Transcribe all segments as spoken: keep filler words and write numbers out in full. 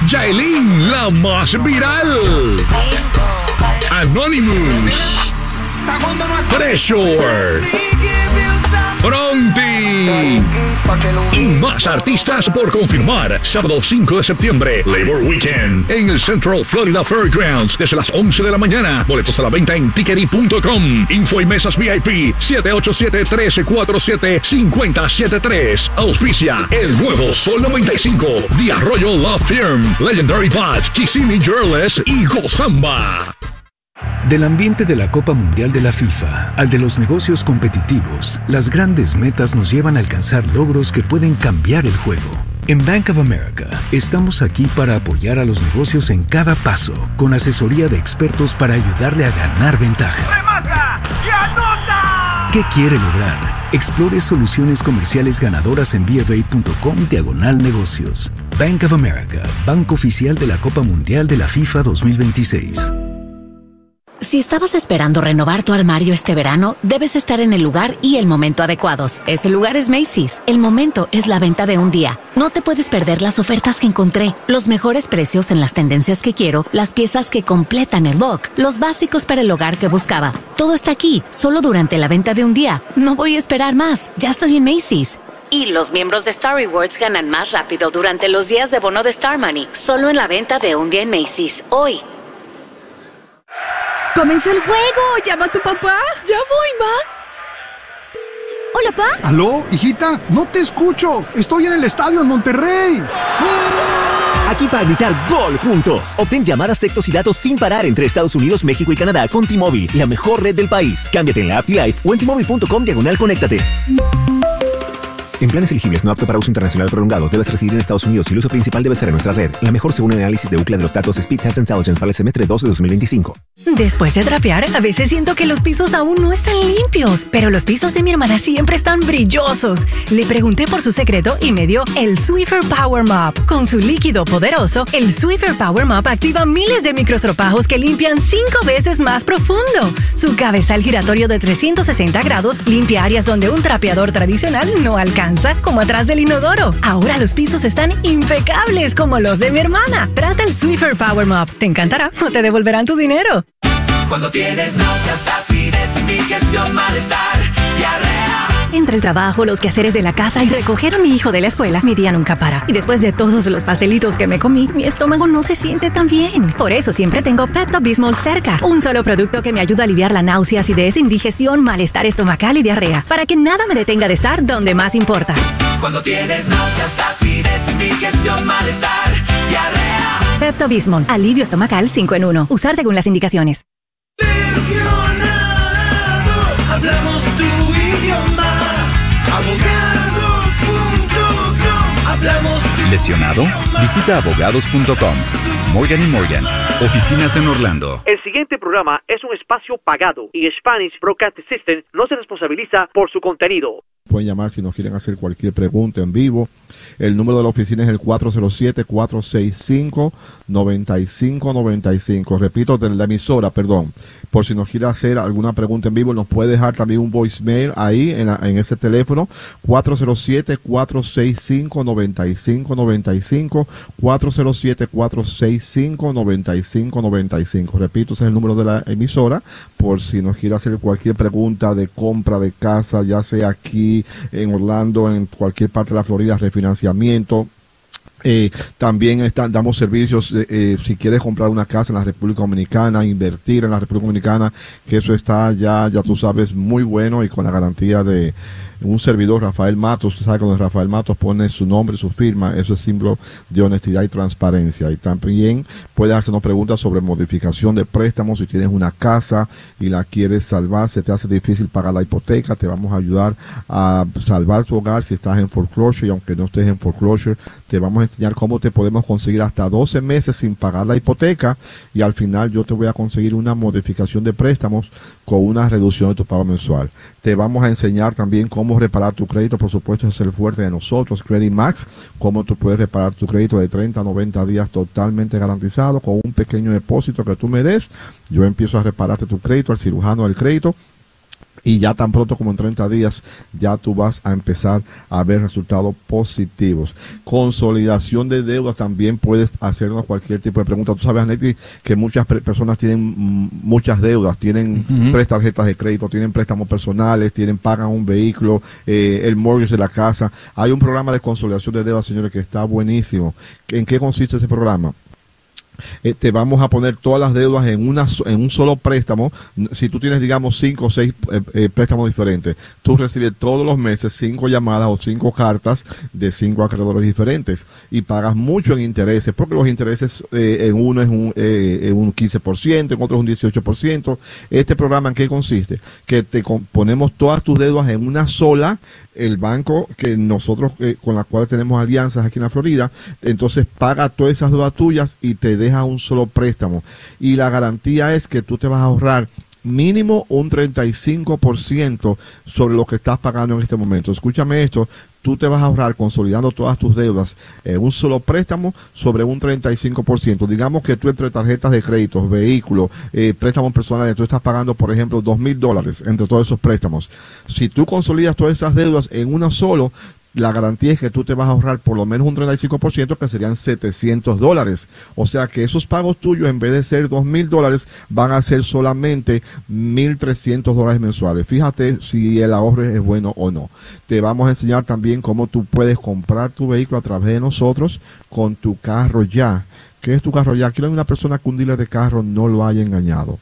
Yailin, la más viral. Anonymous. Pressure. Pronti. Y más artistas por confirmar. Sábado cinco de septiembre, Labor Weekend, en el Central Florida Fairgrounds, desde las once de la mañana. Boletos a la venta en tickery punto com. Info y mesas V I P siete ocho siete, uno tres cuatro siete, cinco cero siete tres. Auspicia el nuevo Sol noventa y cinco, The Arroyo Love Firm, Legendary Buds, Kissimmee Jewelers y Gozamba. Del ambiente de la Copa Mundial de la FIFA al de los negocios competitivos, las grandes metas nos llevan a alcanzar logros que pueden cambiar el juego. En Bank of America, estamos aquí para apoyar a los negocios en cada paso, con asesoría de expertos para ayudarle a ganar ventaja. ¡Remata y anota! ¿Qué quiere lograr? Explore soluciones comerciales ganadoras en B F A punto com diagonal negocios. Bank of America, banco oficial de la Copa Mundial de la FIFA dos mil veintiséis. Si estabas esperando renovar tu armario este verano, debes estar en el lugar y el momento adecuados. Ese lugar es Macy's. El momento es la venta de un día. No te puedes perder las ofertas que encontré, los mejores precios en las tendencias que quiero, las piezas que completan el look, los básicos para el hogar que buscaba. Todo está aquí, solo durante la venta de un día. No voy a esperar más. Ya estoy en Macy's. Y los miembros de Star Rewards ganan más rápido durante los días de bono de Star Money. Solo en la venta de un día en Macy's. Hoy. ¡Comenzó el juego! ¡Llama a tu papá! ¡Ya voy, ma! ¿Hola, pa? ¿Aló, hijita? No te escucho. Estoy en el estadio en Monterrey. Aquí para gritar gol juntos. Obtén llamadas, textos y datos sin parar entre Estados Unidos, México y Canadá con T-Mobile, la mejor red del país. Cámbiate en la app T-Life o en T Mobile punto com diagonal conéctate. En planes elegibles no apto para uso internacional prolongado, debes residir en Estados Unidos y el uso principal debe ser en nuestra red. La mejor según el análisis de U C L A de los datos Speed Test Intelligence para el semestre dos de dos mil veinticinco. Después de trapear, a veces siento que los pisos aún no están limpios, pero los pisos de mi hermana siempre están brillosos. Le pregunté por su secreto y me dio el Swiffer Power Mop. Con su líquido poderoso, el Swiffer Power Mop activa miles de microstropajos que limpian cinco veces más profundo. Su cabezal giratorio de trescientos sesenta grados limpia áreas donde un trapeador tradicional no alcanza, como atrás del inodoro. Ahora los pisos están impecables como los de mi hermana. Trata el Swiffer Power Mop. Te encantará o te devolverán tu dinero. Cuando tienes náuseas, acidez, indigestión, malestar, diarrea. Entre el trabajo, los quehaceres de la casa y recoger a mi hijo de la escuela, mi día nunca para. Y después de todos los pastelitos que me comí, mi estómago no se siente tan bien. Por eso siempre tengo Pepto-Bismol cerca. Un solo producto que me ayuda a aliviar la náusea, acidez, indigestión, malestar estomacal y diarrea. Para que nada me detenga de estar donde más importa. Cuando tienes náuseas, acidez, indigestión, malestar, diarrea. Pepto-Bismol, alivio estomacal cinco en uno. Usar según las indicaciones. Hablamos tu idioma. Abogados punto com. Hablamos tu ¿Lesionado? idioma. Visita abogados punto com. Morgan y Morgan. Oficinas en Orlando. El siguiente programa es un espacio pagado y Spanish Broadcast System no se responsabiliza por su contenido. Pueden llamar si nos quieren hacer cualquier pregunta en vivo. El número de la oficina es el cuatro cero siete, cuatro seis cinco, nueve cinco nueve cinco. Repito, de la emisora, perdón. Por si nos quiere hacer alguna pregunta en vivo, nos puede dejar también un voicemail ahí en, la, en ese teléfono. cuatro cero siete, cuatro seis cinco, nueve cinco nueve cinco. cuatro cero siete, cuatro seis cinco, nueve cinco nueve cinco. Repito, ese es el número de la emisora. Por si nos quiere hacer cualquier pregunta de compra de casa, ya sea aquí en Orlando, en cualquier parte de la Florida, refinanciamiento. Eh, también están, damos servicios eh, eh, si quieres comprar una casa en la República Dominicana, invertir en la República Dominicana, que eso está ya, ya tú sabes, muy bueno y con la garantía de un servidor, Rafael Matos. Usted sabe, cuando Rafael Matos pone su nombre, su firma, eso es símbolo de honestidad y transparencia. Y también puede hacernos preguntas sobre modificación de préstamos. Si tienes una casa y la quieres salvar, se te hace difícil pagar la hipoteca, te vamos a ayudar a salvar tu hogar si estás en foreclosure, y aunque no estés en foreclosure, te vamos a enseñar cómo te podemos conseguir hasta doce meses sin pagar la hipoteca, y al final yo te voy a conseguir una modificación de préstamos con una reducción de tu pago mensual. Te vamos a enseñar también cómo reparar tu crédito. Por supuesto, es el fuerte de nosotros, Credit Max, cómo tú puedes reparar tu crédito de treinta a noventa días totalmente garantizado con un pequeño depósito que tú me des. Yo empiezo a repararte tu crédito, al cirujano del crédito. y ya tan pronto como en treinta días ya tú vas a empezar a ver resultados positivos. Consolidación de deudas, también puedes hacernos cualquier tipo de pregunta. Tú sabes, Anetti, que muchas personas tienen mm, muchas deudas, tienen uh-huh. prestas tarjetas de crédito, tienen préstamos personales, tienen pagan un vehículo, eh, el mortgage de la casa. Hay un programa de consolidación de deudas, señores, que está buenísimo. ¿En qué consiste ese programa? Eh, te vamos a poner todas las deudas en una en un solo préstamo. Si tú tienes, digamos, cinco o seis eh, eh, préstamos diferentes, tú recibes todos los meses cinco llamadas o cinco cartas de cinco acreedores diferentes y pagas mucho en intereses, porque los intereses eh, en uno es un, eh, un quince por ciento, en otro es un dieciocho por ciento. Este programa, ¿en qué consiste? Que te ponemos todas tus deudas en una sola. El banco que nosotros eh, con la cual tenemos alianzas aquí en la Florida, entonces paga todas esas deudas tuyas y te deja un solo préstamo. Y la garantía es que tú te vas a ahorrar mínimo un treinta y cinco por ciento sobre lo que estás pagando en este momento. Escúchame esto, tú te vas a ahorrar consolidando todas tus deudas en un solo préstamo sobre un treinta y cinco por ciento. Digamos que tú entre tarjetas de crédito, vehículos, eh, préstamos personales, tú estás pagando, por ejemplo, dos mil dólares entre todos esos préstamos. Si tú consolidas todas esas deudas en una solo, la garantía es que tú te vas a ahorrar por lo menos un treinta y cinco por ciento, que serían setecientos dólares. O sea que esos pagos tuyos, en vez de ser dos mil dólares, van a ser solamente mil trescientos dólares mensuales. Fíjate si el ahorro es bueno o no. Te vamos a enseñar también cómo tú puedes comprar tu vehículo a través de nosotros con tu carro ya. ¿Qué es tu carro ya? Quiero una persona que un dealer de carro no lo haya engañado.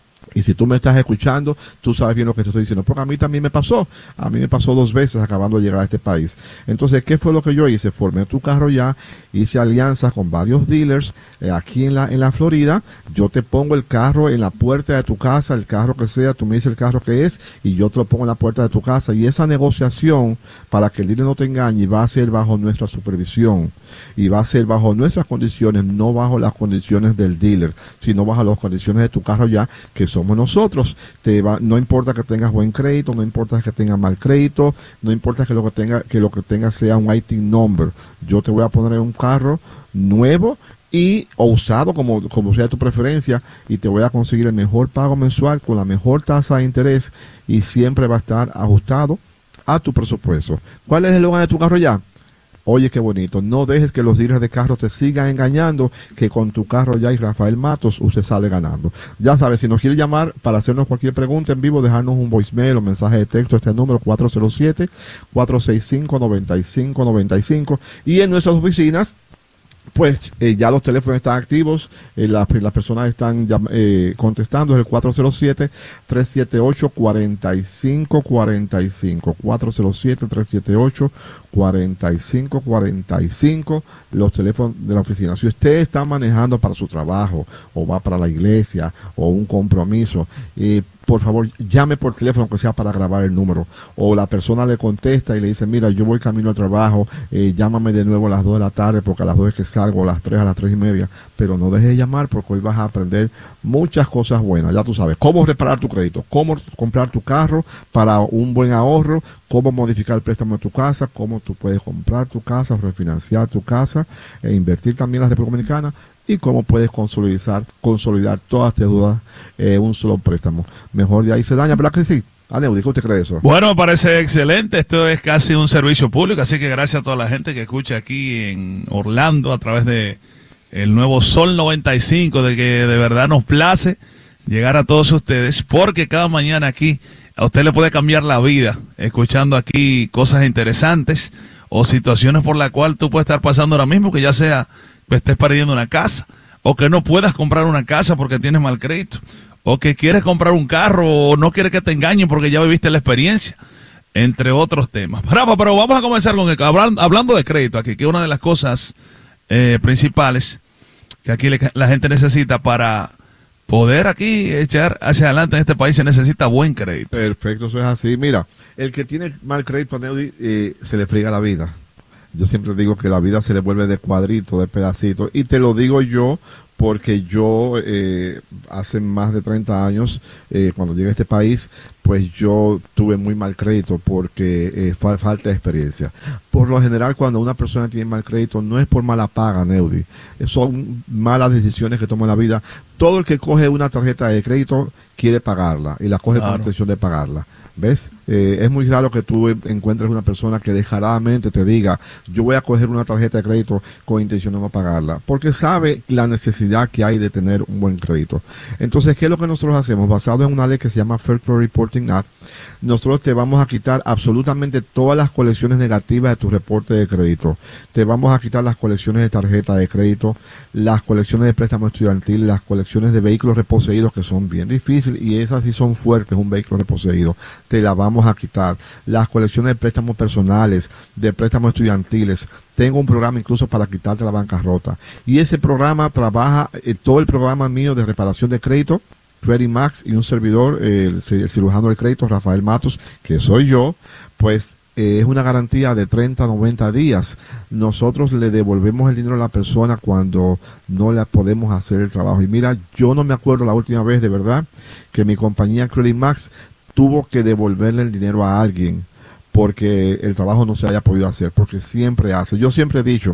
Y si tú me estás escuchando, tú sabes bien lo que te estoy diciendo, porque a mí también me pasó. A mí me pasó dos veces acabando de llegar a este país. Entonces, ¿qué fue lo que yo hice? Formé tu carro ya, hice alianzas con varios dealers eh, aquí en la, en la Florida. Yo te pongo el carro en la puerta de tu casa, el carro que sea, tú me dices el carro que es, y yo te lo pongo en la puerta de tu casa. Y esa negociación, para que el dealer no te engañe, va a ser bajo nuestra supervisión. Y va a ser bajo nuestras condiciones, no bajo las condiciones del dealer, sino bajo las condiciones de tu carro ya, que somos nosotros. Te va, no importa que tengas buen crédito, no importa que tengas mal crédito, no importa que lo que tenga, que lo que tengas sea un I T number. Yo te voy a poner un carro nuevo y o usado, como, como sea tu preferencia, y te voy a conseguir el mejor pago mensual con la mejor tasa de interés, y siempre va a estar ajustado a tu presupuesto. ¿Cuál es el eslogan de tu carro ya? Oye, qué bonito. No dejes que los dealers de carros te sigan engañando, que con tu carro ya y Rafael Matos usted sale ganando. Ya sabes, si nos quiere llamar para hacernos cualquier pregunta en vivo, dejarnos un voicemail o mensaje de texto, este número cuatro cero siete, cuatro seis cinco, nueve cinco nueve cinco. Y en nuestras oficinas, pues eh, ya los teléfonos están activos, eh, las, las personas están ya, eh, contestando, es el cuatro cero siete, tres siete ocho, cuatro cinco cuatro cinco, cuatro cero siete, tres siete ocho, cuatro cinco cuatro cinco, los teléfonos de la oficina. Si usted está manejando para su trabajo, o va para la iglesia, o un compromiso, eh, por favor, llame por teléfono, aunque sea para grabar el número. O la persona le contesta y le dice, mira, yo voy camino al trabajo, eh, llámame de nuevo a las dos de la tarde, porque a las dos es que salgo, a las tres, a las tres y media. Pero no dejes de llamar, porque hoy vas a aprender muchas cosas buenas. Ya tú sabes, cómo reparar tu crédito, cómo comprar tu carro para un buen ahorro, cómo modificar el préstamo de tu casa, cómo tú puedes comprar tu casa, refinanciar tu casa, e invertir también en la República Dominicana, y cómo puedes consolidar, consolidar todas tus deudas en eh, un solo préstamo. Mejor de ahí se daña, ¿verdad que sí? Aneudi, ¿qué usted cree de eso? Bueno, me parece excelente. Esto es casi un servicio público, así que gracias a toda la gente que escucha aquí en Orlando a través de el nuevo Sol noventa y cinco, de que de verdad nos place llegar a todos ustedes, porque cada mañana aquí a usted le puede cambiar la vida escuchando aquí cosas interesantes o situaciones por las cuales tú puedes estar pasando ahora mismo, que ya sea que estés perdiendo una casa, o que no puedas comprar una casa porque tienes mal crédito, o que quieres comprar un carro, o no quieres que te engañen porque ya viviste la experiencia, entre otros temas. Bravo, pero vamos a comenzar con el, hablando, hablando de crédito aquí, que es una de las cosas eh, principales que aquí le, la gente necesita para poder aquí echar hacia adelante en este país. Se necesita buen crédito. Perfecto, eso es así. Mira, el que tiene mal crédito, Aneudi, eh, se le friega la vida. Yo siempre digo que la vida se le vuelve de cuadrito, de pedacito, y te lo digo yo porque yo eh, hace más de treinta años, eh, cuando llegué a este país, pues yo tuve muy mal crédito porque eh, fue falta de experiencia. Por lo general, cuando una persona tiene mal crédito, no es por mala paga, Neudi, son malas decisiones que toma en la vida. Todo el que coge una tarjeta de crédito quiere pagarla y la coge claro. con intención de pagarla. ¿Ves? Eh, es muy raro que tú encuentres una persona que descaradamente te diga, yo voy a coger una tarjeta de crédito con intención de no pagarla, porque sabe la necesidad que hay de tener un buen crédito. Entonces, ¿qué es lo que nosotros hacemos? Basado en una ley que se llama Fair Credit Reporting Act, nosotros te vamos a quitar absolutamente todas las colecciones negativas de tu reporte de crédito. Te vamos a quitar las colecciones de tarjeta de crédito, las colecciones de préstamo estudiantil, las colecciones de vehículos reposeídos, que son bien difíciles, y esas sí son fuertes, un vehículo reposeído. Te la vamos a quitar. Las colecciones de préstamos personales, de préstamos estudiantiles. Tengo un programa incluso para quitarte la bancarrota. Y ese programa trabaja, eh, todo el programa mío de reparación de crédito, Credit Max, y un servidor, eh, el, el cirujano del crédito, Rafael Matos, que soy yo, pues eh, es una garantía de treinta a noventa días. Nosotros le devolvemos el dinero a la persona cuando no le podemos hacer el trabajo. Y mira, yo no me acuerdo la última vez, de verdad, que mi compañía Credit Max tuvo que devolverle el dinero a alguien porque el trabajo no se haya podido hacer, porque siempre hace. Yo siempre he dicho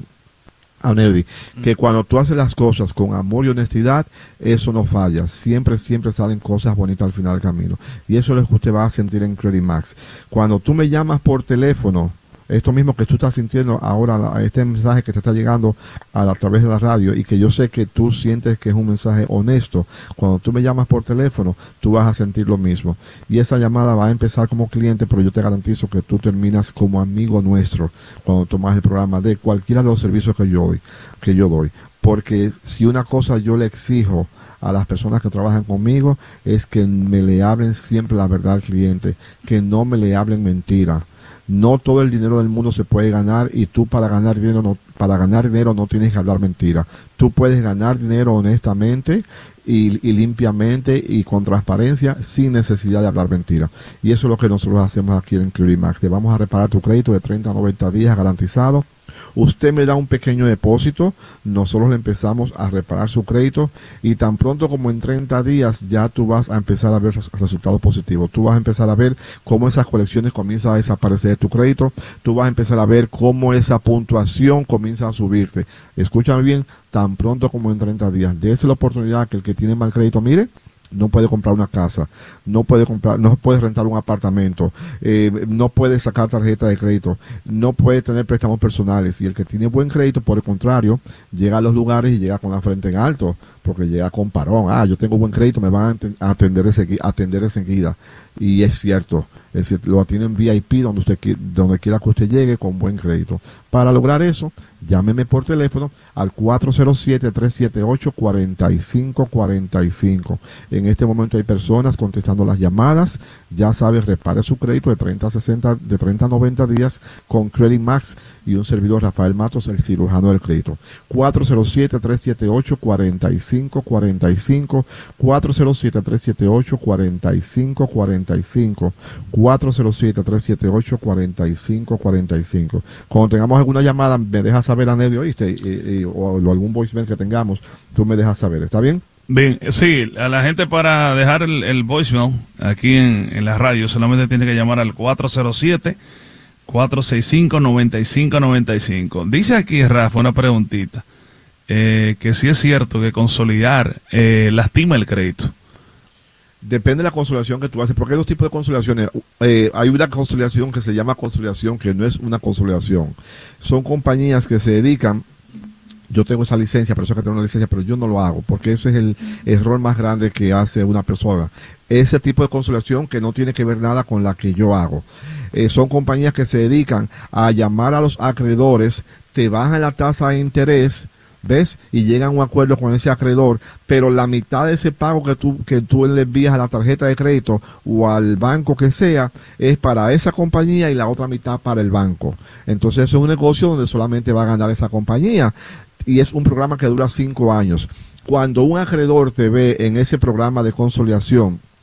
a Neudi que cuando tú haces las cosas con amor y honestidad, eso no falla. Siempre, siempre salen cosas bonitas al final del camino. Y eso es lo que usted va a sentir en Credit Max. Cuando tú me llamas por teléfono, esto mismo que tú estás sintiendo ahora, este mensaje que te está llegando a, la, a través de la radio, y que yo sé que tú sientes que es un mensaje honesto, cuando tú me llamas por teléfono, tú vas a sentir lo mismo. Y esa llamada va a empezar como cliente, pero yo te garantizo que tú terminas como amigo nuestro cuando tomas el programa de cualquiera de los servicios que yo doy, que yo doy. Porque si una cosa yo le exijo a las personas que trabajan conmigo, es que me le hablen siempre la verdad al cliente, que no me le hablen mentira. No todo el dinero del mundo se puede ganar, y tú para ganar dinero no, para ganar dinero no tienes que hablar mentira. Tú puedes ganar dinero honestamente y, y limpiamente y con transparencia, sin necesidad de hablar mentira. Y eso es lo que nosotros hacemos aquí en Credit Max. Te vamos a reparar tu crédito de treinta a noventa días garantizado. Usted me da un pequeño depósito, nosotros le empezamos a reparar su crédito, y tan pronto como en treinta días ya tú vas a empezar a ver resultados positivos. Tú vas a empezar a ver cómo esas colecciones comienzan a desaparecer de tu crédito. Tú vas a empezar a ver cómo esa puntuación comienza a subirte. Escúchame bien, tan pronto como en treinta días. Dese la oportunidad que el que tiene mal crédito, mire, no puede comprar una casa, no puede comprar, no puede rentar un apartamento, eh, no puede sacar tarjeta de crédito, no puede tener préstamos personales. Y el que tiene buen crédito, por el contrario, llega a los lugares y llega con la frente en alto, porque llega con parón. Ah, yo tengo buen crédito, me van a atender enseguida, atender enseguida. Y es cierto, es decir, lo tienen V I P donde usted donde quiera que usted llegue con buen crédito. Para lograr eso, llámeme por teléfono al cuatro cero siete, tres siete ocho, cuatro cinco cuatro cinco. En este momento hay personas contestando las llamadas. Ya sabes, repare su crédito de treinta a sesenta, de treinta a noventa días con Credit Max y un servidor, Rafael Matos, el cirujano del crédito. cuatro cero siete, tres siete ocho, cuatro cinco cuatro cinco, cuatro cero siete, tres siete ocho, cuatro cinco cuatro cinco, cuatro cero siete, tres siete ocho, cuatro cinco cuatro cinco. Cuando tengamos alguna llamada, me dejas saber, a Nevi, ¿oíste? Y, y, o, o algún voicemail que tengamos, tú me dejas saber, ¿está bien? Bien, sí, a la gente, para dejar el, el voicemail aquí en, en la radio, solamente tiene que llamar al cuatro cero siete, cuatro seis cinco, nueve cinco nueve cinco. Dice aquí, Rafa, una preguntita, eh, que si es cierto que consolidar eh, lastima el crédito. Depende de la consolidación que tú haces, porque hay dos tipos de consolidaciones. Eh, hay una consolidación que se llama consolidación, que no es una consolidación. Son compañías que se dedican, yo tengo esa licencia, por eso que tengo una licencia, pero yo no lo hago, porque ese es el error más grande que hace una persona. Ese tipo de consolidación que no tiene que ver nada con la que yo hago. Eh, son compañías que se dedican a llamar a los acreedores, te bajan la tasa de interés, ¿ves? Y llegan a un acuerdo con ese acreedor, pero la mitad de ese pago que tú, que tú le envías a la tarjeta de crédito o al banco que sea, es para esa compañía y la otra mitad para el banco. Entonces eso es un negocio donde solamente va a ganar esa compañía, y es un programa que dura cinco años. Cuando un acreedor te ve en ese programa de consolidación,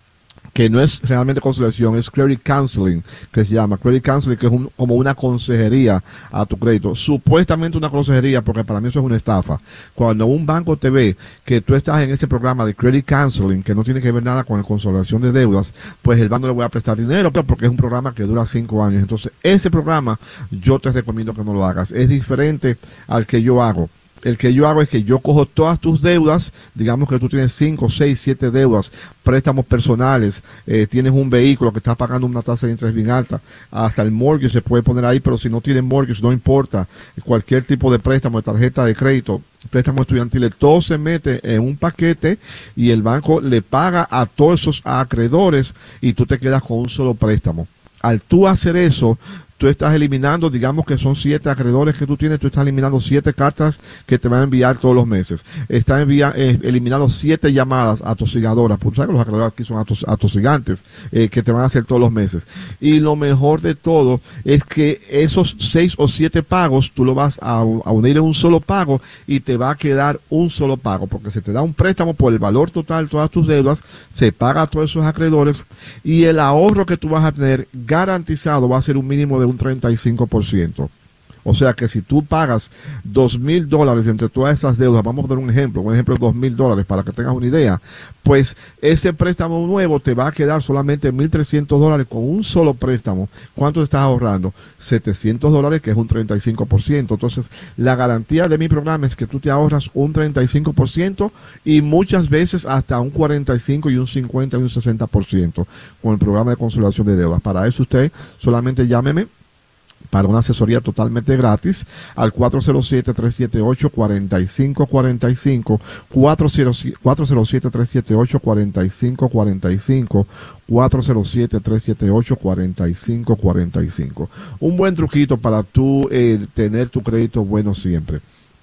que no es realmente conciliación, es credit counseling, que se llama credit counseling, que es un, como una consejería a tu crédito. Supuestamente una consejería, porque para mí eso es una estafa. Cuando un banco te ve que tú estás en ese programa de credit counseling, que no tiene que ver nada con la consolidación de deudas, pues el banco le voy a prestar dinero, porque es un programa que dura cinco años. Entonces, ese programa yo te recomiendo que no lo hagas. Es diferente al que yo hago. El que yo hago es que yo cojo todas tus deudas, digamos que tú tienes cinco, seis, siete deudas, préstamos personales, eh, tienes un vehículo que estás pagando una tasa de interés bien alta, hasta el mortgage se puede poner ahí, pero si no tienes mortgage no importa, cualquier tipo de préstamo, de tarjeta de crédito, préstamos estudiantiles, todo se mete en un paquete y el banco le paga a todos esos acreedores y tú te quedas con un solo préstamo. Al tú hacer eso, tú estás eliminando, digamos que son siete acreedores que tú tienes, tú estás eliminando siete cartas que te van a enviar todos los meses. Estás envia, eh, eliminando siete llamadas atosigadoras, porque sabes que los acreedores aquí son atos, atosigantes, eh, que te van a hacer todos los meses. Y lo mejor de todo es que esos seis o siete pagos, tú lo vas a, a unir en un solo pago y te va a quedar un solo pago, porque se te da un préstamo por el valor total de todas tus deudas, se paga a todos esos acreedores y el ahorro que tú vas a tener garantizado va a ser un mínimo de un treinta y cinco por ciento. O sea que si tú pagas dos mil dólares entre todas esas deudas, vamos a dar un ejemplo, un ejemplo de dos mil dólares para que tengas una idea, pues ese préstamo nuevo te va a quedar solamente mil trescientos dólares con un solo préstamo. ¿Cuánto te estás ahorrando? setecientos dólares, que es un treinta y cinco por ciento. Entonces, la garantía de mi programa es que tú te ahorras un treinta y cinco por ciento y muchas veces hasta un cuarenta y cinco y un cincuenta y un sesenta por ciento con el programa de consolidación de deudas. Para eso usted solamente llámeme para una asesoría totalmente gratis al cuatro cero siete, tres siete ocho, cuatro cinco cuatro cinco, cuatro cero siete, tres siete ocho, cuatro cinco cuatro cinco, cuatro cero siete, tres siete ocho, cuatro cinco cuatro cinco. Un buen truquito para tú eh, tener tu crédito bueno siempre.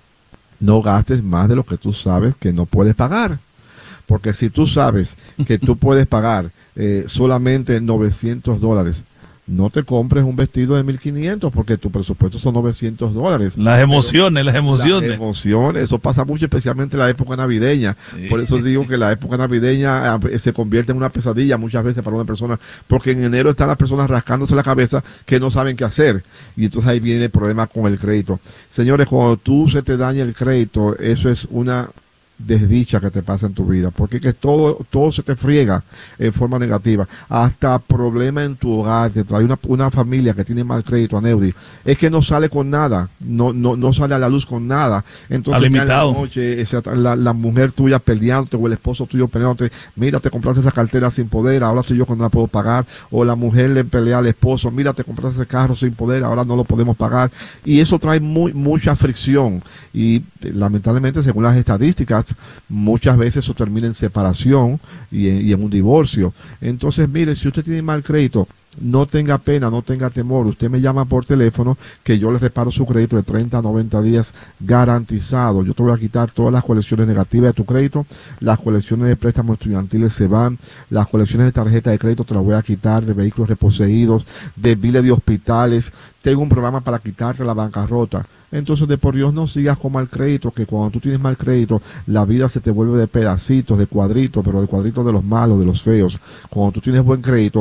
No gastes más de lo que tú sabes que no puedes pagar. Porque si tú sabes que tú puedes pagar eh, solamente novecientos dólares, no te compres un vestido de mil quinientos porque tu presupuesto son novecientos dólares. Las emociones, las emociones. Las emociones, eso pasa mucho, especialmente en la época navideña. Sí. Por eso digo que la época navideña eh, se convierte en una pesadilla muchas veces para una persona, porque en enero están las personas rascándose la cabeza que no saben qué hacer. Y entonces ahí viene el problema con el crédito. Señores, cuando tú se te daña el crédito, eso es una desdicha que te pasa en tu vida, porque que todo todo se te friega en forma negativa, hasta problema en tu hogar, te trae una, una familia que tiene mal crédito, Aneudi, es que no sale con nada, no no no sale a la luz con nada, entonces en la noche esa, la, la mujer tuya peleándote o el esposo tuyo peleándote, mira, te compraste esa cartera sin poder, ahora estoy yo cuando la puedo pagar, o la mujer le pelea al esposo, mira, te compraste ese carro sin poder, ahora no lo podemos pagar, y eso trae muy mucha fricción, y lamentablemente según las estadísticas muchas veces eso termina en separación y en, y en un divorcio. Entonces, mire, si usted tiene mal crédito, no tenga pena, no tenga temor. Usted me llama por teléfono que yo le reparo su crédito de treinta a noventa días garantizado. Yo te voy a quitar todas las colecciones negativas de tu crédito. Las colecciones de préstamos estudiantiles se van. Las colecciones de tarjeta de crédito te las voy a quitar, de vehículos reposeídos, de biles de hospitales. Tengo un programa para quitarte la bancarrota. Entonces, de por Dios, no sigas con mal crédito, que cuando tú tienes mal crédito, la vida se te vuelve de pedacitos, de cuadritos, pero de cuadritos de los malos, de los feos. Cuando tú tienes buen crédito,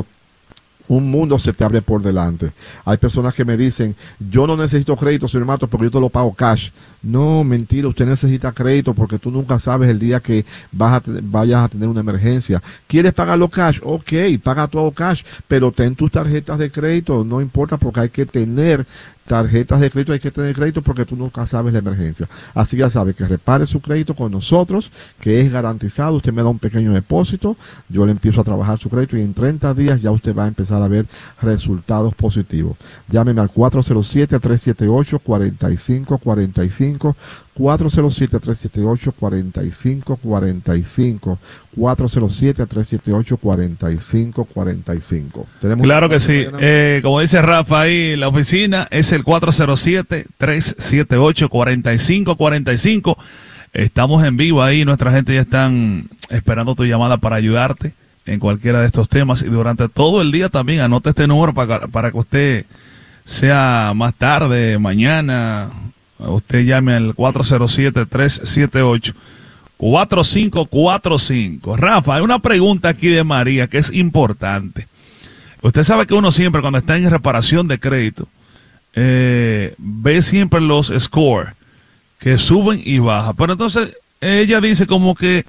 un mundo se te abre por delante. Hay personas que me dicen, yo no necesito crédito, señor Matos, porque yo te lo pago cash. No, mentira, usted necesita crédito porque tú nunca sabes el día que vas a te- vayas a tener una emergencia. ¿Quieres pagarlo cash? Ok, paga todo cash, pero ten tus tarjetas de crédito, no importa, porque hay que tener tarjetas de crédito, hay que tener crédito porque tú nunca sabes la emergencia. Así ya sabe que repare su crédito con nosotros, que es garantizado. Usted me da un pequeño depósito, yo le empiezo a trabajar su crédito y en treinta días ya usted va a empezar a ver resultados positivos. Llámeme al cuatro cero siete, tres siete ocho, cuatro cinco cuatro cinco, cuatro cero siete, tres siete ocho, cuatro cinco cuatro cinco, cuatro cero siete, tres siete ocho, cuatro cinco cuatro cinco. ¿Tenemos Claro que sí. Eh, como dice Rafa ahí, la oficina es el cuatro cero siete, tres siete ocho, cuatro cinco cuatro cinco. Estamos en vivo ahí, nuestra gente ya están esperando tu llamada para ayudarte en cualquiera de estos temas. Y durante todo el día también anote este número para, para que usted, sea más tarde, mañana, usted llame al cuatro cero siete, tres siete ocho, cuatro cinco cuatro cinco. Rafa, hay una pregunta aquí de María que es importante. Usted sabe que uno siempre cuando está en reparación de crédito eh, ve siempre los scores que suben y bajan. Pero entonces ella dice como que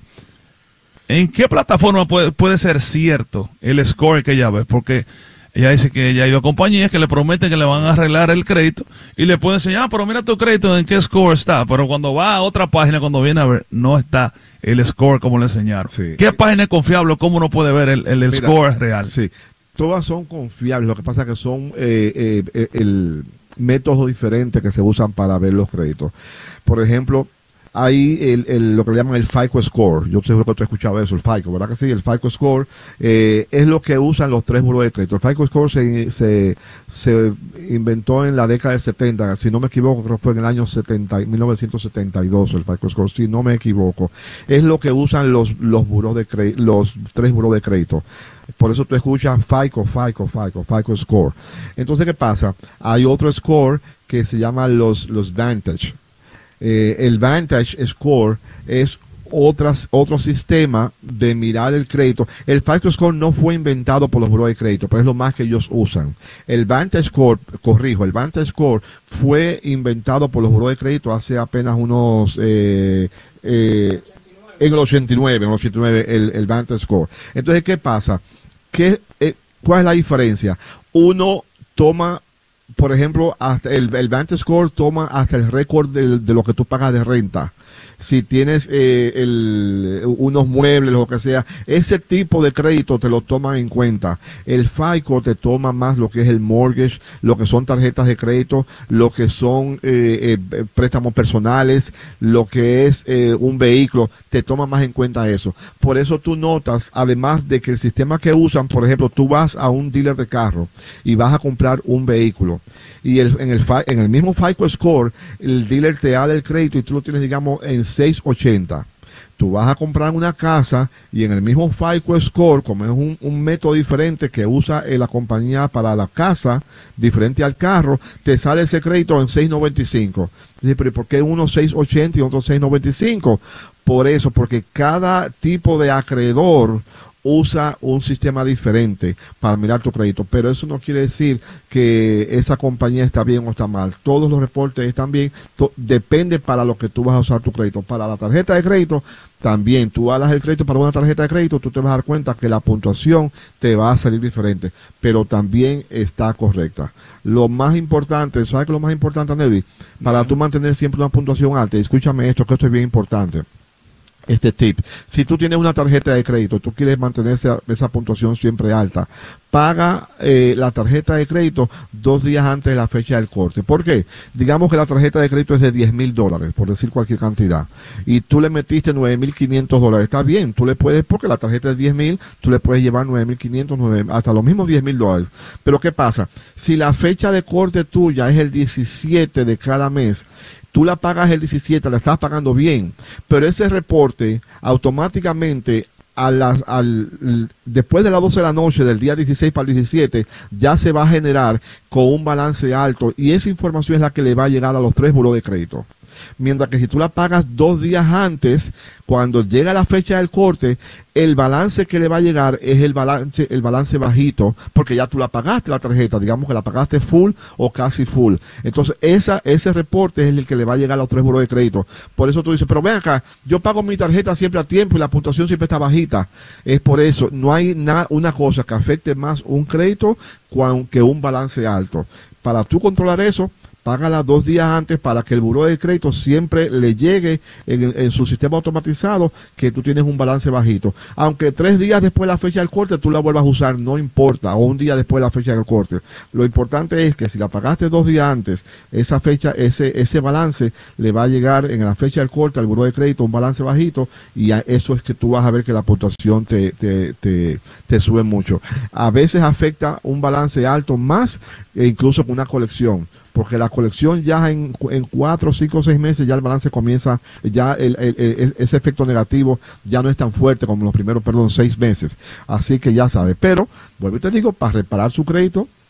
¿en qué plataforma puede, puede ser cierto el score que ella ve? Porque ella dice que ella ha ido a compañías que le prometen que le van a arreglar el crédito y le pueden enseñar, ah, pero mira tu crédito en qué score está. Pero cuando va a otra página, cuando viene a ver, no está el score como le enseñaron. Sí. ¿Qué página es confiable? ¿Cómo uno puede ver el, el mira, score real? Sí, todas son confiables. Lo que pasa es que son eh, eh, el métodos diferentes que se usan para ver los créditos. Por ejemplo, hay el, el, lo que le llaman el FICO Score. Yo seguro que tú has escuchado eso, el FICO, ¿verdad que sí? El FICO Score eh, es lo que usan los tres buros de crédito. El FICO Score se, se, se inventó en la década del setenta, si no me equivoco, creo que fue en el año setenta, mil novecientos setenta y dos, el FICO Score, si no me equivoco. Es lo que usan los, los, buros de crédito, los tres buros de crédito. Por eso tú escuchas FICO, FICO, FICO, FICO Score. Entonces, ¿qué pasa? Hay otro score que se llama los, los Vantage. Eh, el Vantage Score es otras, otro sistema de mirar el crédito. El FICO Score no fue inventado por los buros de crédito, pero es lo más que ellos usan. El Vantage Score, corrijo, el Vantage Score fue inventado por los buros de crédito hace apenas unos... Eh, eh, en el ochenta y nueve, en el ochenta y nueve el, el Vantage Score. Entonces, ¿qué pasa? ¿Qué, eh, ¿Cuál es la diferencia? Uno toma... Por ejemplo, hasta el, el Vantage Score toma hasta el récord de, de lo que tú pagas de renta. Si tienes eh, el, unos muebles, lo que sea, ese tipo de crédito te lo toman en cuenta. El FICO te toma más lo que es el mortgage, lo que son tarjetas de crédito, lo que son eh, eh, préstamos personales, lo que es eh, un vehículo, te toma más en cuenta eso. Por eso tú notas, además de que el sistema que usan, por ejemplo, tú vas a un dealer de carro y vas a comprar un vehículo. Y el, en, el, en el mismo FICO Score, el dealer te da el crédito y tú lo tienes, digamos, en seiscientos ochenta. Tú vas a comprar una casa y en el mismo FICO Score, como es un, un método diferente que usa eh, la compañía para la casa, diferente al carro, te sale ese crédito en seiscientos noventa y cinco. Dice, pero ¿por qué uno seiscientos ochenta y otro seiscientos noventa y cinco? Por eso, porque cada tipo de acreedor usa un sistema diferente para mirar tu crédito, pero eso no quiere decir que esa compañía está bien o está mal. Todos los reportes están bien, depende para lo que tú vas a usar tu crédito. Para la tarjeta de crédito, también tú hagas el crédito para una tarjeta de crédito, tú te vas a dar cuenta que la puntuación te va a salir diferente, pero también está correcta. Lo más importante, ¿sabes qué es lo más importante, Neddy? Para tú mantener siempre una puntuación alta, escúchame esto, que esto es bien importante. Este tip, si tú tienes una tarjeta de crédito, tú quieres mantener esa, esa puntuación siempre alta, paga eh, la tarjeta de crédito dos días antes de la fecha del corte. ¿Por qué? Digamos que la tarjeta de crédito es de diez mil dólares, por decir cualquier cantidad, y tú le metiste nueve mil quinientos dólares. Está bien, tú le puedes, porque la tarjeta es diez mil, tú le puedes llevar nueve mil quinientos, hasta los mismos diez mil dólares. Pero ¿qué pasa? Si la fecha de corte tuya es el diecisiete de cada mes, tú la pagas el diecisiete, la estás pagando bien, pero ese reporte automáticamente a las, al, después de las doce de la noche del día dieciséis para el diecisiete ya se va a generar con un balance alto y esa información es la que le va a llegar a los tres buros de crédito. Mientras que si tú la pagas dos días antes, cuando llega la fecha del corte, el balance que le va a llegar es el balance, el balance bajito, porque ya tú la pagaste la tarjeta, digamos que la pagaste full o casi full. Entonces, esa, ese reporte es el que le va a llegar a los tres buros de crédito. Por eso tú dices, pero ven acá, yo pago mi tarjeta siempre a tiempo y la puntuación siempre está bajita. Es por eso, no hay na, una cosa que afecte más un crédito que un balance alto. Para tú controlar eso, págala dos días antes para que el buró de crédito siempre le llegue en, en su sistema automatizado que tú tienes un balance bajito. Aunque tres días después de la fecha del corte tú la vuelvas a usar, no importa, o un día después de la fecha del corte. Lo importante es que si la pagaste dos días antes, esa fecha, ese, ese balance le va a llegar en la fecha del corte al buró de crédito un balance bajito y a eso es que tú vas a ver que la puntuación te, te, te, te sube mucho. A veces afecta un balance alto más e incluso con una colección, porque la colección ya en, en cuatro, cinco, seis meses ya el balance comienza, ya el, el, el, ese efecto negativo ya no es tan fuerte como los primeros, perdón, seis meses. Así que ya sabes. Pero, vuelvo y te digo, para reparar su crédito,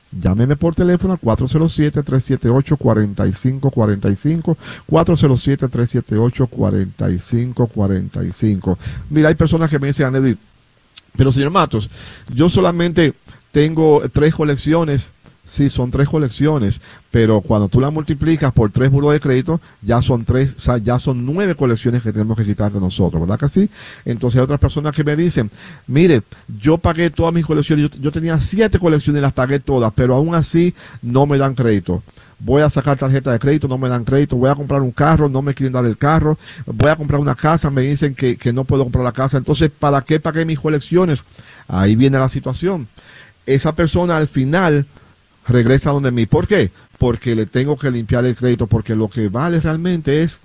Llámeme por teléfono al cuatro cero siete, tres siete ocho, cuatro cinco cuatro cinco, cuatro cero siete, tres siete ocho, cuatro cinco cuatro cinco. Mira, hay personas que me dicen, Andy, pero señor Matos, yo solamente tengo tres colecciones. Sí, son tres colecciones, pero cuando tú la multiplicas por tres buros de crédito, ya son tres, o sea, ya son nueve colecciones que tenemos que quitar de nosotros, ¿verdad que sí? Entonces hay otras personas que me dicen, mire, yo pagué todas mis colecciones, yo, yo tenía siete colecciones y las pagué todas, pero aún así no me dan crédito. Voy a sacar tarjeta de crédito, no me dan crédito, voy a comprar un carro, no me quieren dar el carro, voy a comprar una casa, me dicen que, que no puedo comprar la casa, entonces, ¿para qué pagué mis colecciones? Ahí viene la situación. Esa persona al final regresa donde mí. ¿Por qué? Porque le tengo que limpiar el crédito, porque lo que vale realmente es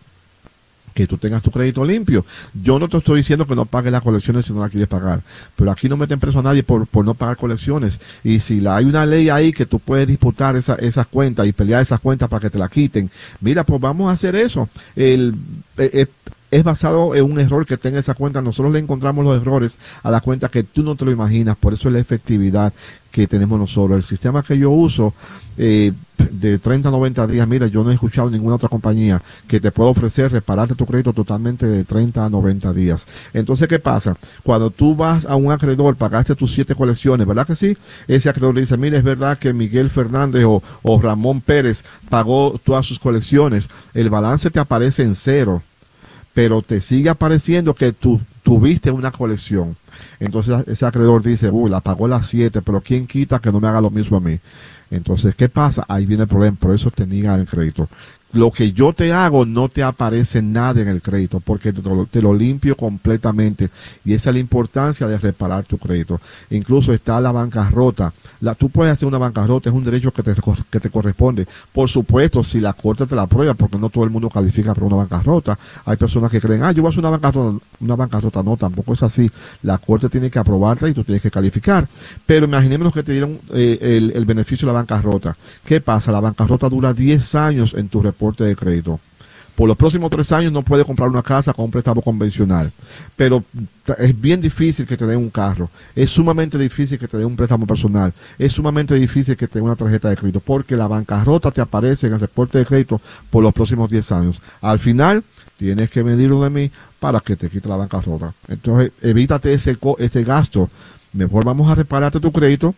que tú tengas tu crédito limpio. Yo no te estoy diciendo que no pagues las colecciones si no las quieres pagar, pero aquí no meten preso a nadie por, por no pagar colecciones. Y si la, hay una ley ahí que tú puedes disputar esa, esas cuentas y pelear esas cuentas para que te la quiten, mira, pues vamos a hacer eso. El, eh, eh, es basado en un error que tenga esa cuenta. Nosotros le encontramos los errores a la cuenta que tú no te lo imaginas. Por eso es la efectividad que tenemos nosotros. El sistema que yo uso eh, de treinta a noventa días, mira, yo no he escuchado ninguna otra compañía que te pueda ofrecer repararte tu crédito totalmente de treinta a noventa días. Entonces, ¿qué pasa? Cuando tú vas a un acreedor, pagaste tus siete colecciones, ¿verdad que sí? Ese acreedor le dice, mira, es verdad que Miguel Fernández o, o Ramón Pérez pagó todas sus colecciones. El balance te aparece en cero, pero te sigue apareciendo que tú tuviste una colección. Entonces ese acreedor dice, uy, la pagó las siete, pero ¿quién quita que no me haga lo mismo a mí? Entonces, ¿qué pasa? Ahí viene el problema, por eso te niegan el crédito. Lo que yo te hago no te aparece nada en el crédito, porque te lo, te lo limpio completamente. Y esa es la importancia de reparar tu crédito. Incluso está la bancarrota. La, tú puedes hacer una bancarrota, es un derecho que te, que te corresponde. Por supuesto, si la corte te la aprueba, porque no todo el mundo califica para una bancarrota. Hay personas que creen, ah, yo voy a hacer una bancarrota. Una bancarrota, no, tampoco es así. La corte tiene que aprobarla y tú tienes que calificar. Pero imaginémonos que te dieron eh, el, el beneficio de la bancarrota. ¿Qué pasa? La bancarrota dura diez años en tu reporte de crédito. Por los próximos tres años no puedes comprar una casa con un préstamo convencional, pero es bien difícil que te den un carro, es sumamente difícil que te den un préstamo personal, es sumamente difícil que te den una tarjeta de crédito, porque la bancarrota te aparece en el reporte de crédito por los próximos diez años. Al final tienes que medirlo de mí para que te quite la bancarrota. Entonces evítate ese, ese gasto. Mejor vamos a repararte tu crédito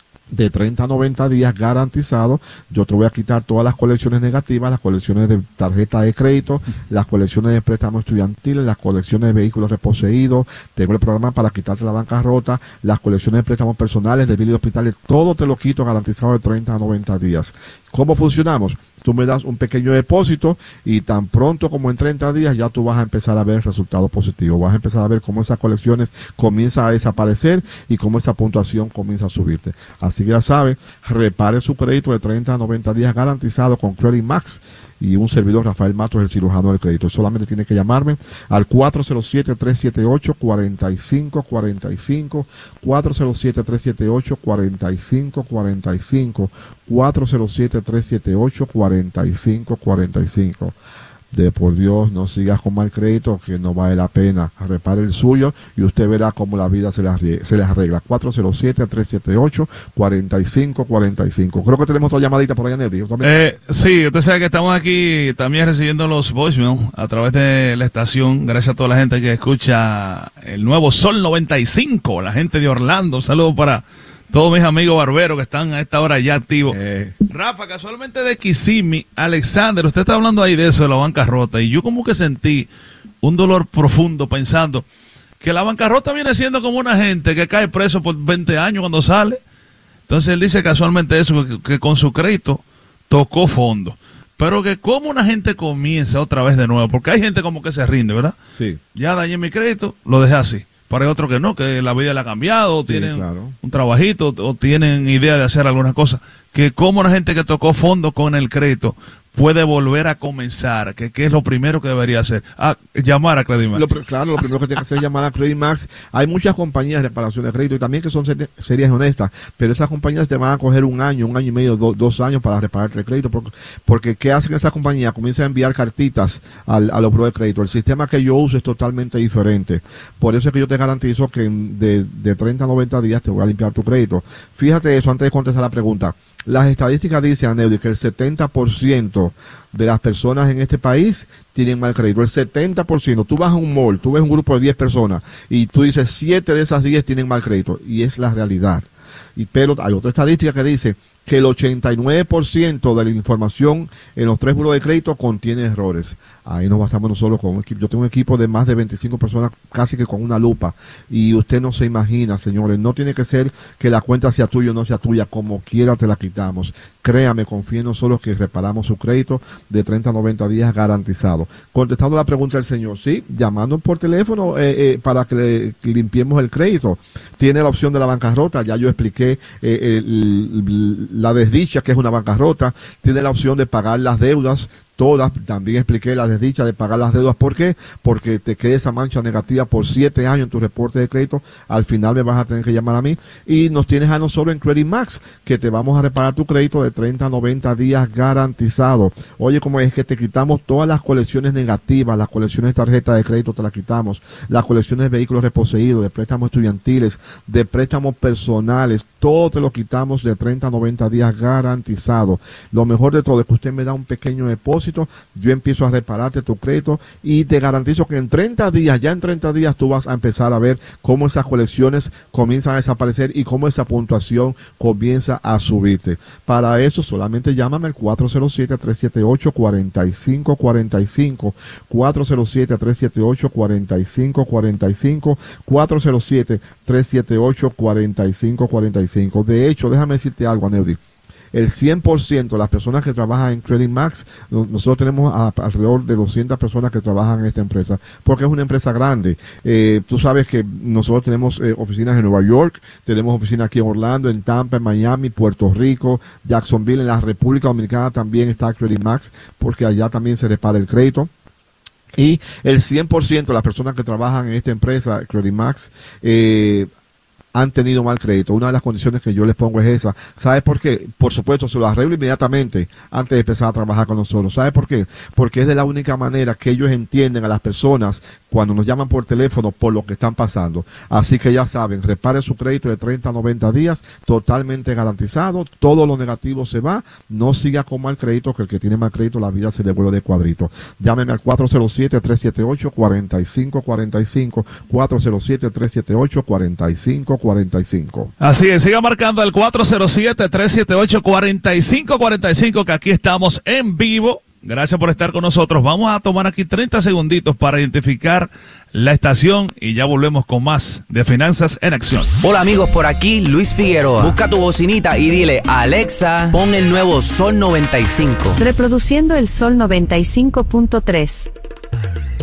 de treinta a noventa días garantizado. Yo te voy a quitar todas las colecciones negativas, las colecciones de tarjeta de crédito, las colecciones de préstamos estudiantiles, las colecciones de vehículos reposeídos. Tengo el programa para quitarte la bancarrota, las colecciones de préstamos personales, de biles de hospitales, todo te lo quito garantizado de treinta a noventa días. ¿Cómo funcionamos? Tú me das un pequeño depósito y tan pronto como en treinta días ya tú vas a empezar a ver resultados positivos. Vas a empezar a ver cómo esas colecciones comienzan a desaparecer y cómo esa puntuación comienza a subirte. Así que ya sabes, repare su crédito de treinta a noventa días garantizado con Credit Max. Y un servidor, Rafael Matos, el cirujano del crédito. Solamente tiene que llamarme al cuatro cero siete, tres siete ocho, cuatro cinco cuatro cinco, cuatro cero siete, tres siete ocho, cuatro cinco cuatro cinco, cuatro cero siete, tres siete ocho, cuatro cinco cuatro cinco. De por Dios, no sigas con mal crédito, que no vale la pena. Repare el suyo y usted verá cómo la vida se les, se les arregla. cuatro cero siete, tres siete ocho, cuatro cinco cuatro cinco. Creo que tenemos otra llamadita por allá, Nelly. Eh, sí, usted sabe que estamos aquí también recibiendo los voicemails a través de la estación. Gracias a toda la gente que escucha el nuevo Sol noventa y cinco, la gente de Orlando. Un saludo para todos mis amigos barberos que están a esta hora ya activos. Eh. Rafa, casualmente de Kissimmee, Alexander, usted está hablando ahí de eso, de la bancarrota, y yo como que sentí un dolor profundo pensando que la bancarrota viene siendo como una gente que cae preso por veinte años cuando sale. Entonces él dice casualmente eso, que, que con su crédito tocó fondo. Pero que como una gente comienza otra vez de nuevo, porque hay gente como que se rinde, ¿verdad? Sí. Ya dañé mi crédito, lo dejé así. Pero hay otros que no, que la vida le ha cambiado, o sí, tienen claro. un trabajito, o tienen idea de hacer algunas cosas. Que como una gente que tocó fondo con el crédito puede volver a comenzar, ¿qué, qué es lo primero que debería hacer? Ah, llamar a Credit Max. Lo, claro, lo primero que tiene que hacer es llamar a Credit Max. Hay muchas compañías de reparación de crédito y también que son ser, serias y honestas, pero esas compañías te van a coger un año, un año y medio, do, dos años para repararte el crédito, porque, porque ¿qué hacen esas compañías? Comienzan a enviar cartitas al, a los buros de crédito. El sistema que yo uso es totalmente diferente. Por eso es que yo te garantizo que de, de treinta a noventa días te voy a limpiar tu crédito. Fíjate eso antes de contestar la pregunta. Las estadísticas dicen, Aneudi, que el setenta por ciento de las personas en este país tienen mal crédito. El setenta por ciento. Tú vas a un mall, tú ves un grupo de diez personas y tú dices siete de esas diez tienen mal crédito. Y es la realidad. Y, pero hay otra estadística que dice que el ochenta y nueve por ciento de la información en los tres buros de crédito contiene errores. Ahí nos basamos nosotros con un equipo. Yo tengo un equipo de más de veinticinco personas, casi que con una lupa. Y usted no se imagina, señores, no tiene que ser que la cuenta sea tuya o no sea tuya, como quiera te la quitamos. Créame, confíe en nosotros que reparamos su crédito de treinta a noventa días garantizado. Contestando la pregunta del señor, sí, llamando por teléfono eh, eh, para que le limpiemos el crédito. Tiene la opción de la bancarrota, ya yo expliqué eh, el, la desdicha, que es una bancarrota. Tiene la opción de pagar las deudas todas, también expliqué la desdicha de pagar las deudas. ¿Por qué? Porque te queda esa mancha negativa por siete años en tu reporte de crédito. Al final me vas a tener que llamar a mí. Y nos tienes a nosotros en Credit Max, que te vamos a reparar tu crédito de treinta a noventa días garantizado. Oye, como es que te quitamos todas las colecciones negativas, las colecciones de tarjeta de crédito te las quitamos, las colecciones de vehículos reposeídos, de préstamos estudiantiles, de préstamos personales, todo te lo quitamos de treinta a noventa días garantizado. Lo mejor de todo es que usted me da un pequeño depósito, yo empiezo a repararte tu crédito y te garantizo que en treinta días, ya en treinta días tú vas a empezar a ver cómo esas colecciones comienzan a desaparecer y cómo esa puntuación comienza a subirte. Para eso solamente llámame al cuatro cero siete, tres siete ocho, cuatro cinco cuatro cinco, cuatro cero siete, tres siete ocho, cuatro cinco cuatro cinco, cuatro cero siete, tres siete ocho, cuatro cinco cuatro cinco. De hecho, déjame decirte algo, Aneudi. El cien por ciento de las personas que trabajan en Credit Max, nosotros tenemos a, alrededor de doscientas personas que trabajan en esta empresa, porque es una empresa grande. Eh, tú sabes que nosotros tenemos eh, oficinas en Nueva York, tenemos oficinas aquí en Orlando, en Tampa, en Miami, Puerto Rico, Jacksonville, en la República Dominicana también está Credit Max, porque allá también se repara el crédito. Y el cien por ciento de las personas que trabajan en esta empresa, Credit Max, eh, han tenido mal crédito. Una de las condiciones que yo les pongo es esa. ¿Sabe por qué? Por supuesto, se lo arreglo inmediatamente antes de empezar a trabajar con nosotros. ¿Sabe por qué? Porque es de la única manera que ellos entienden a las personas cuando nos llaman por teléfono por lo que están pasando. Así que ya saben, repare su crédito de treinta a noventa días, totalmente garantizado, todo lo negativo se va, no siga con mal crédito, que el que tiene mal crédito la vida se le vuelve de cuadrito. Llámeme al cuatro cero siete, tres siete ocho, cuatro cinco cuatro cinco, cuatro cero siete, tres siete ocho, cuatro cinco cuatro cinco. Así es, siga marcando el cuatro cero siete, tres siete ocho, cuatro cinco cuatro cinco, que aquí estamos en vivo. Gracias por estar con nosotros. Vamos a tomar aquí treinta segunditos para identificar la estación y ya volvemos con más de Finanzas en Acción. Hola amigos, por aquí Luis Figueroa. Busca tu bocinita y dile a Alexa, pon el nuevo Sol noventa y cinco. Reproduciendo el Sol noventa y cinco punto tres.